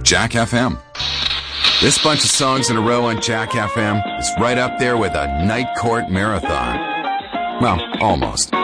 Jack FM. This bunch of songs in a row on Jack FM is right up there with a night court marathon. Well, almost.